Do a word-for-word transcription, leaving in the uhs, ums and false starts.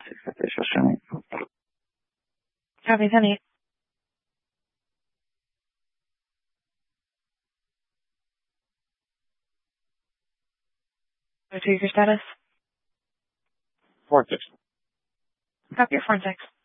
six official showing. Copy, honey. What's your status? Four six. Copy your four and six.